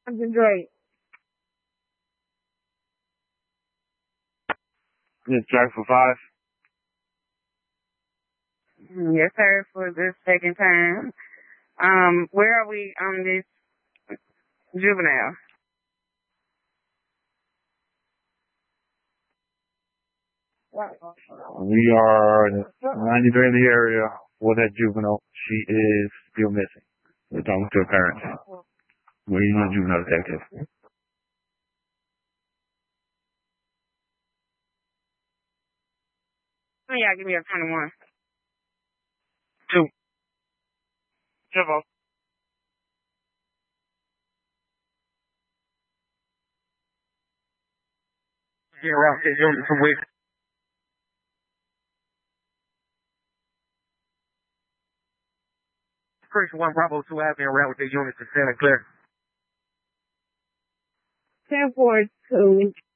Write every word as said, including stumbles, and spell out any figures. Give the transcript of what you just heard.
I'm doing great. This Jack for five. Yes, sir, for the second time. Um, where are we on this juvenile? We are ninety-three in the area for that juvenile. She is still missing. We're talking to her parents. We're using a juvenile detective. Oh, yeah, give me a twenty-one. Two. Triple. Yeah, around the unit from where? First one, Bravo two Avenue, around with the units in Santa Clara. ten four two.